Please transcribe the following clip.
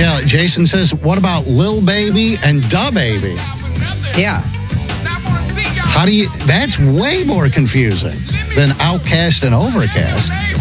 Yeah, Jason says, what about Lil Baby and Da Baby? Yeah. How do you... That's way more confusing than Outcast and Overcast.